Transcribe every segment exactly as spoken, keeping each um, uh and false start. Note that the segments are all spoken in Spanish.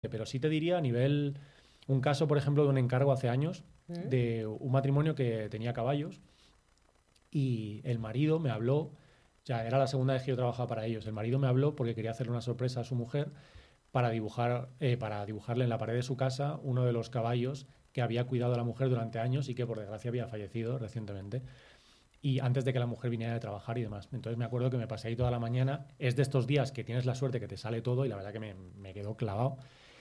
pero sí te diría a nivel... Un caso, por ejemplo, de un encargo hace años ¿Mm? de un matrimonio que tenía caballos y el marido me habló, ya era la segunda vez que yo trabajaba para ellos, el marido me habló porque quería hacerle una sorpresa a su mujer para, dibujar, eh, para dibujarle en la pared de su casa uno de los caballos que había cuidado a la mujer durante años y que por desgracia había fallecido recientemente. Y antes de que la mujer viniera de trabajar y demás. Entonces me acuerdo que me pasé ahí toda la mañana. Es de estos días que tienes la suerte que te sale todo y la verdad que me, me quedó clavado.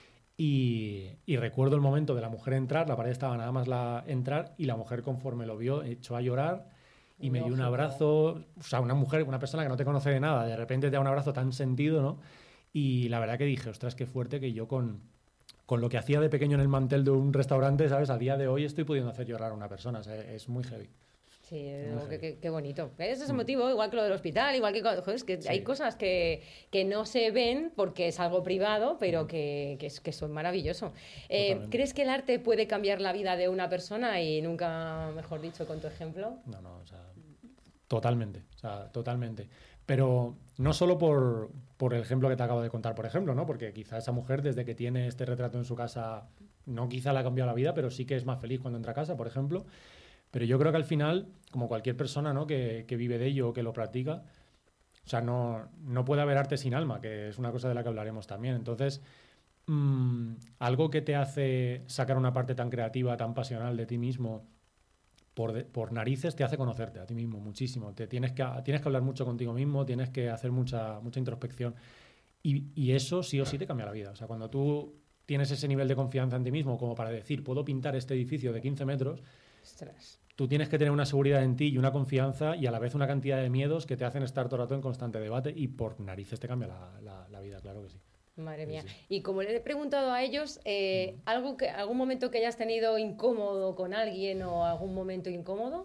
Y, y recuerdo el momento de la mujer entrar, la pared estaba nada más la entrar y la mujer conforme lo vio echó a llorar y Lógico. me dio un abrazo. O sea, una mujer, una persona que no te conoce de nada, de repente te da un abrazo tan sentido, ¿no? Y la verdad que dije, ostras, qué fuerte que yo con, con lo que hacía de pequeño en el mantel de un restaurante, ¿sabes? A día de hoy estoy pudiendo hacer llorar a una persona. O sea, es muy heavy. Sí, qué, qué bonito. Ese es el motivo, igual que lo del hospital, igual que... Joder, es que sí. hay cosas que, que no se ven porque es algo privado, pero que, que, es, que son maravillosos. Eh, ¿Crees que el arte puede cambiar la vida de una persona? Y nunca, mejor dicho, con tu ejemplo. No, no, o sea, totalmente, o sea, totalmente. Pero no solo por, por el ejemplo que te acabo de contar, por ejemplo, ¿no? Porque quizá esa mujer, desde que tiene este retrato en su casa, no quizá le ha cambiado la vida, pero sí que es más feliz cuando entra a casa, por ejemplo. Pero yo creo que al final, como cualquier persona, ¿no? que, que vive de ello o que lo practica, o sea, no, no puede haber arte sin alma, que es una cosa de la que hablaremos también. Entonces, mmm, algo que te hace sacar una parte tan creativa, tan pasional de ti mismo, por, de, por narices, te hace conocerte a ti mismo muchísimo. Te tienes que, tienes que hablar mucho contigo mismo, tienes que hacer mucha, mucha introspección. Y, y eso sí o sí te cambia la vida. O sea, cuando tú tienes ese nivel de confianza en ti mismo como para decir, puedo pintar este edificio de quince metros... Ostras. Tú tienes que tener una seguridad en ti y una confianza y a la vez una cantidad de miedos que te hacen estar todo el rato en constante debate y por narices te cambia la, la, la vida, claro que sí. Madre sí, mía. Sí. Y como le he preguntado a ellos, eh, mm. ¿algo que, ¿algún momento que hayas tenido incómodo con alguien o algún momento incómodo?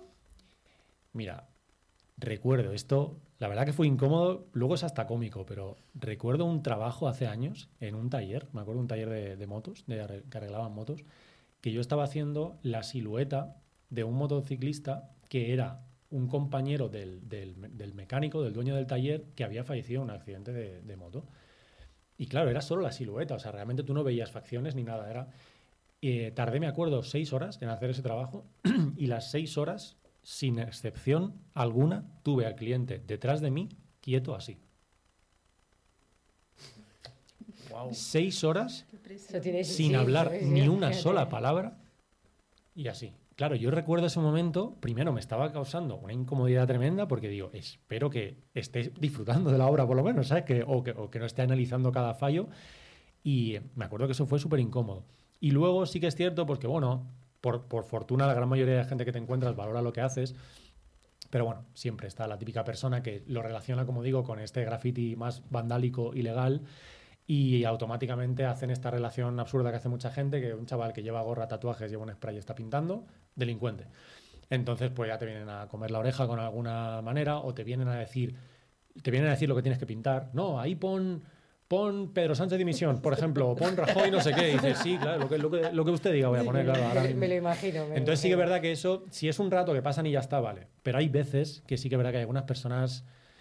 Mira, recuerdo esto, la verdad que fue incómodo, luego es hasta cómico, pero recuerdo un trabajo hace años en un taller, me acuerdo un taller de, de motos, de, que arreglaban motos, que yo estaba haciendo la silueta de un motociclista que era un compañero del, del, del mecánico, del dueño del taller, que había fallecido en un accidente de, de moto. Y claro, era solo la silueta, o sea, realmente tú no veías facciones ni nada. Era, eh, tardé, me acuerdo, seis horas en hacer ese trabajo y las seis horas, sin excepción alguna, tuve al cliente detrás de mí, quieto así. Wow. Seis horas sin sí, hablar sí, ni una fíjate. sola palabra y así. Claro, yo recuerdo ese momento, primero me estaba causando una incomodidad tremenda porque digo, espero que esté disfrutando de la obra por lo menos, ¿sabes? Que, o, que, o que no esté analizando cada fallo. Y me acuerdo que eso fue súper incómodo. Y luego sí que es cierto, porque bueno, por, por fortuna la gran mayoría de gente que te encuentras valora lo que haces, pero bueno, siempre está la típica persona que lo relaciona, como digo, con este graffiti más vandálico, ilegal, y automáticamente hacen esta relación absurda que hace mucha gente, que un chaval que lleva gorra, tatuajes, lleva un spray y está pintando, delincuente. Entonces pues ya te vienen a comer la oreja con alguna manera o te vienen a decir te vienen a decir lo que tienes que pintar. No, ahí pon, pon Pedro Sánchez dimisión, por ejemplo, o pon Rajoy no sé qué. Y dices, sí, claro, lo que, lo que, lo que usted diga voy a poner, claro. Ahora me, me lo imagino. Me Entonces lo sí que es verdad que eso, si es un rato que pasan y ya está, vale. Pero hay veces que sí que es verdad que hay algunas personas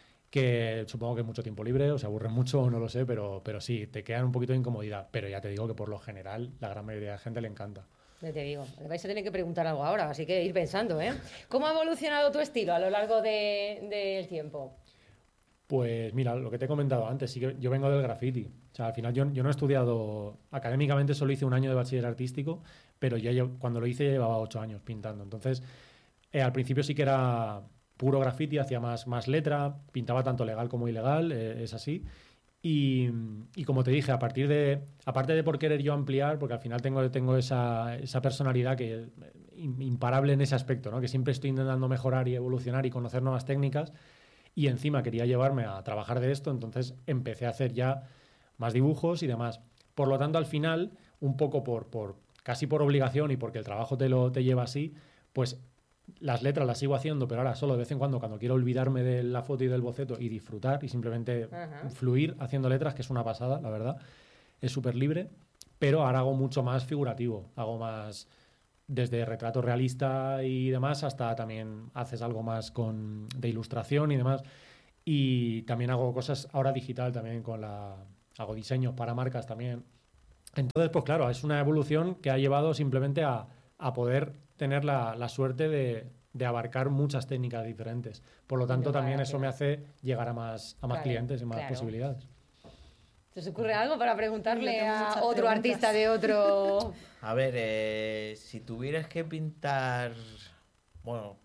que supongo que es mucho tiempo libre o se aburren mucho o no lo sé, pero, pero sí, te quedan un poquito de incomodidad. Pero ya te digo que por lo general la gran mayoría de la gente le encanta. Ya te digo, le vais a tener que preguntar algo ahora, así que ir pensando, ¿eh? ¿Cómo ha evolucionado tu estilo a lo largo de, del tiempo? Pues mira, lo que te he comentado antes, sí que yo vengo del graffiti. O sea, al final yo, yo no he estudiado académicamente, solo hice un año de bachiller artístico, pero ya yo, cuando lo hice llevaba ocho años pintando. Entonces, eh, al principio sí que era puro graffiti, hacía más, más letra, pintaba tanto legal como ilegal, eh, es así. Y, y como te dije, a partir de, aparte de por querer yo ampliar, porque al final tengo, tengo esa, esa personalidad que es imparable en ese aspecto, ¿no? Que siempre estoy intentando mejorar y evolucionar y conocer nuevas técnicas, y encima quería llevarme a trabajar de esto, entonces empecé a hacer ya más dibujos y demás. Por lo tanto, al final, un poco por, por casi por obligación y porque el trabajo te lo te lleva así, pues las letras las sigo haciendo, pero ahora solo de vez en cuando, cuando quiero olvidarme de la foto y del boceto y disfrutar y simplemente uh-huh. fluir haciendo letras, que es una pasada, la verdad, es súper libre, pero ahora hago mucho más figurativo, hago más desde retrato realista y demás hasta también haces algo más con de ilustración y demás, y también hago cosas ahora digital también con la hago diseños para marcas también, Entonces, pues claro, es una evolución que ha llevado simplemente a, a poder tener la, la suerte de, de abarcar muchas técnicas diferentes. Por lo tanto, no, también eso me hace llegar a más, a más claro, clientes y más claro. posibilidades. ¿Te os ocurre algo para preguntarle a otro preguntas. artista de otro...? A ver, eh, si tuvieras que pintar, bueno,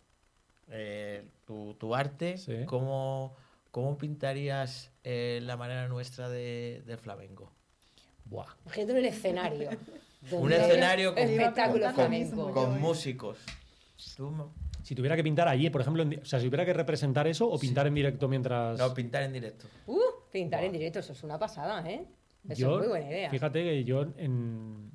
eh, tu, tu arte, sí. ¿cómo, cómo pintarías eh, la manera nuestra de, de flamenco? Buah. Imagínate un escenario. Un escenario con, espectáculo con, flamenco. Con, con músicos. ¿Tú? Si tuviera que pintar allí, por ejemplo, en, o sea, si tuviera que representar eso o pintar sí. en directo mientras... No, pintar en directo. Uh, pintar wow. en directo, eso es una pasada, ¿eh? Eso yo, es muy buena idea. Fíjate que yo en...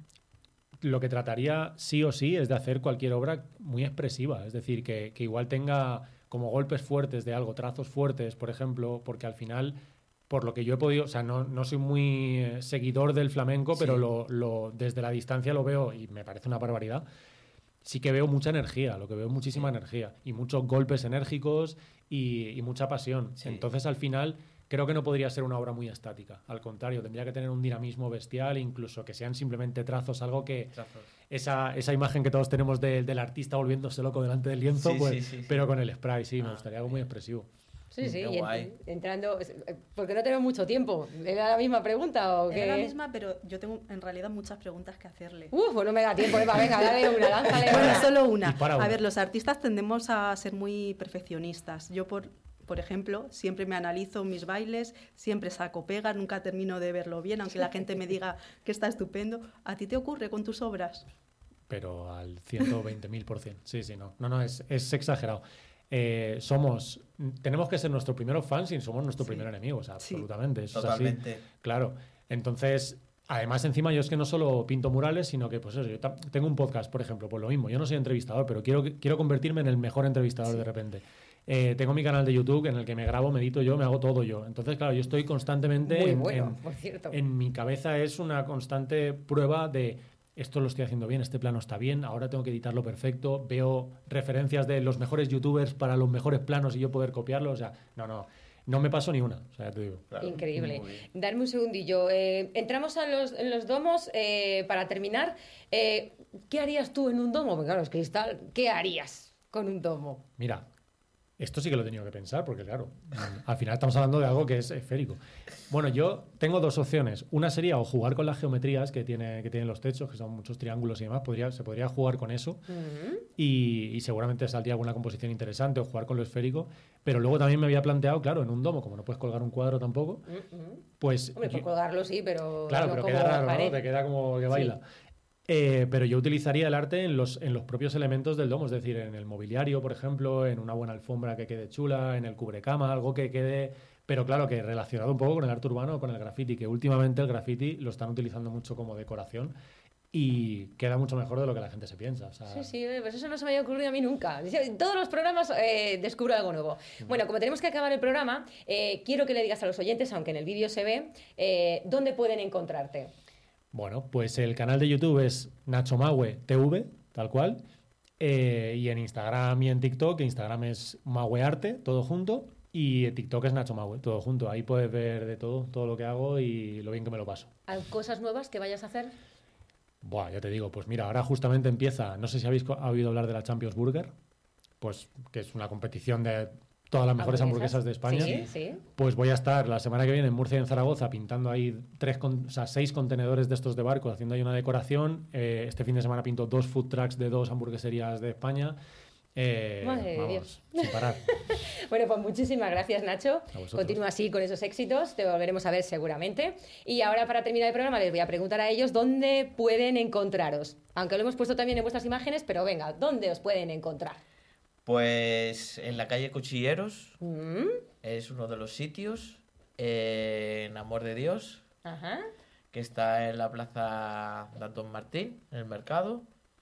lo que trataría sí o sí es de hacer cualquier obra muy expresiva, es decir, que, que igual tenga como golpes fuertes de algo, trazos fuertes, por ejemplo, porque al final... por lo que yo he podido, o sea, no, no soy muy seguidor del flamenco, sí. pero lo, lo, desde la distancia lo veo y me parece una barbaridad. Sí que veo mucha energía, lo que veo es muchísima sí. energía y muchos golpes enérgicos y, y mucha pasión. Sí. Entonces, al final, creo que no podría ser una obra muy estática. Al contrario, tendría que tener un dinamismo bestial, incluso que sean simplemente trazos, algo que... Trazos. Esa, esa imagen que todos tenemos de, del artista volviéndose loco delante del lienzo, sí, pues, sí, sí, pero sí. con el spray, sí, ah, me gustaría algo muy expresivo. Sí, sí, y entrando, porque no tenemos mucho tiempo. ¿Era la misma pregunta o qué? Era la misma, pero yo tengo en realidad muchas preguntas que hacerle. Uf, pues no me da tiempo, Eva, venga, dale una, lánzale. Bueno, solo una. una. A ver, los artistas tendemos a ser muy perfeccionistas. Yo, por, por ejemplo, siempre me analizo mis bailes, siempre saco pegas, nunca termino de verlo bien, aunque la gente me diga que está estupendo. ¿A ti te ocurre con tus obras? Pero al ciento veinte mil por ciento. Sí, sí, no. No, no, es, es exagerado. Eh, somos, tenemos que ser nuestros primeros fans y somos nuestro sí. primer enemigo, o sea, sí. absolutamente. Eso Totalmente. Es así. Claro. Entonces, además, encima yo es que no solo pinto murales, sino que, pues eso, yo tengo un podcast, por ejemplo, pues lo mismo. Yo no soy entrevistador, pero quiero, quiero convertirme en el mejor entrevistador sí. de repente. Eh, tengo mi canal de YouTube en el que me grabo, me edito yo, me hago todo yo. Entonces, claro, yo estoy constantemente... Muy en, bueno, en, por cierto. En mi cabeza es una constante prueba de... esto lo estoy haciendo bien, este plano está bien, ahora tengo que editarlo perfecto, veo referencias de los mejores youtubers para los mejores planos y yo poder copiarlo, o sea, no, no, no me paso ni una, o sea, ya te digo. Claro. Increíble. Darme un segundillo, eh, entramos a los, en los domos, eh, para terminar, eh, ¿qué harías tú en un domo? Porque claro, es cristal, ¿qué harías con un domo? Mira, esto sí que lo he tenido que pensar, porque claro, al final estamos hablando de algo que es esférico. Bueno, yo tengo dos opciones. Una sería o jugar con las geometrías que, tiene, que tienen los techos, que son muchos triángulos y demás. Podría, se podría jugar con eso uh-huh. y, y seguramente saldría alguna composición interesante o jugar con lo esférico. Pero luego también me había planteado, claro, en un domo, como no puedes colgar un cuadro tampoco, uh-huh. pues... Hombre, por colgarlo sí, pero... Claro, pero queda raro, ¿no? Te queda como que baila. Sí. Eh, pero yo utilizaría el arte en los, en los propios elementos del domo, es decir, en el mobiliario, por ejemplo, en una buena alfombra que quede chula, en el cubrecama, algo que quede... Pero claro, que relacionado un poco con el arte urbano o con el graffiti, que últimamente el graffiti lo están utilizando mucho como decoración y queda mucho mejor de lo que la gente se piensa. O sea... Sí, sí, pues eso no se me había ocurrido a mí nunca. En todos los programas eh, descubro algo nuevo. Uh-huh. Bueno, como tenemos que acabar el programa, eh, quiero que le digas a los oyentes, aunque en el vídeo se ve, eh, ¿dónde pueden encontrarte? Bueno, pues el canal de YouTube es Nacho Maue T V, tal cual, eh, y en Instagram y en TikTok, Instagram es Mauearte, todo junto, y TikTok es Nacho Maue, todo junto. Ahí puedes ver de todo, todo lo que hago y lo bien que me lo paso. ¿Hay cosas nuevas que vayas a hacer? Buah, ya te digo, pues mira, ahora justamente empieza, no sé si habéis oído hablar de la Champions Burger, pues que es una competición de... todas las mejores hamburguesas de España. Sí, sí. Pues voy a estar la semana que viene en Murcia y en Zaragoza pintando ahí tres, con, o sea, seis contenedores de estos de barco, haciendo ahí una decoración. Eh, este fin de semana pinto dos food trucks de dos hamburgueserías de España. Eh, Madre vamos, de Dios. sin parar. Bueno, pues muchísimas gracias, Nacho. Continúa así con esos éxitos, te volveremos a ver seguramente. Y ahora, para terminar el programa, les voy a preguntar a ellos dónde pueden encontraros. Aunque lo hemos puesto también en vuestras imágenes, pero venga, ¿dónde os pueden encontrar? Pues en la calle Cuchilleros, ¿Mm? es uno de los sitios, eh, en Amor de Dios, Ajá. que está en la plaza de Antón Martín, en el mercado,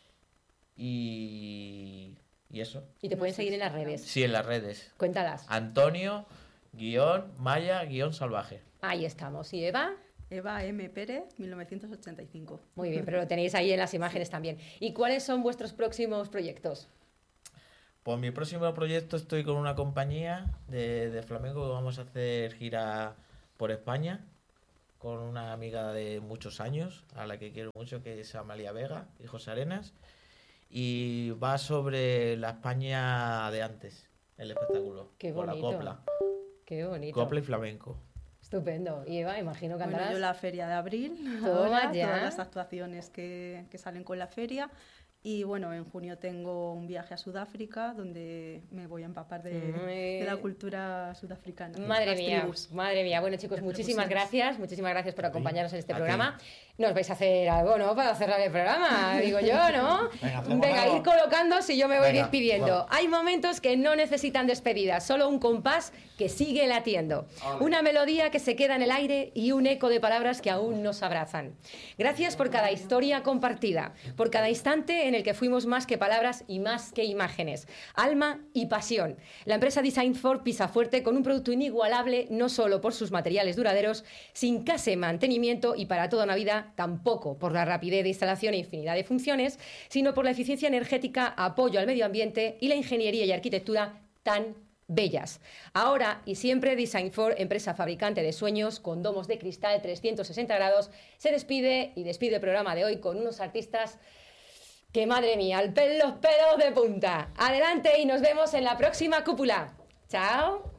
y, y eso. ¿Y te pueden seguir en las redes? Sí, en las redes. Cuéntalas. Antonio, guión, Maya, guión, salvaje. Ahí estamos. ¿Y Eva? Eva M. Pérez, mil novecientos ochenta y cinco. Muy bien, pero lo tenéis ahí en las imágenes también. ¿Y cuáles son vuestros próximos proyectos? Pues mi próximo proyecto, estoy con una compañía de, de flamenco que vamos a hacer gira por España con una amiga de muchos años, a la que quiero mucho, que es Amalia Vega y José Arenas, y va sobre la España de antes, el espectáculo. Qué bonito. Con la copla. Qué bonito. Copla y flamenco. Estupendo. Y Eva, imagino que andarás... Bueno, yo la feria de abril, Toma ahora, ya. todas las actuaciones que, que salen con la feria. Y bueno, en junio tengo un viaje a Sudáfrica donde me voy a empapar de, de la cultura sudafricana. Madre mía, tribus. madre mía. Bueno, chicos, muchísimas gracias. Muchísimas gracias por acompañarnos en este programa. Nos vais a hacer algo, ¿no? Para cerrar el programa, digo yo, ¿no? Venga, Venga ir colocando si yo me voy Venga, despidiendo. Bueno. Hay momentos que no necesitan despedida, solo un compás que sigue latiendo. Vale. Una melodía que se queda en el aire y un eco de palabras que aún nos abrazan. Gracias por cada historia compartida, por cada instante en el que fuimos más que palabras y más que imágenes. Alma y pasión. La empresa Design for pisa fuerte con un producto inigualable, no solo por sus materiales duraderos, sin casi mantenimiento y para toda una vida, tampoco por la rapidez de instalación e infinidad de funciones, sino por la eficiencia energética, apoyo al medio ambiente y la ingeniería y arquitectura tan bellas. Ahora y siempre Design for, empresa fabricante de sueños con domos de cristal trescientos sesenta grados, se despide y despide el programa de hoy con unos artistas que, madre mía, al pel- los pelos de punta. Adelante y nos vemos en la próxima cúpula. ¡Chao!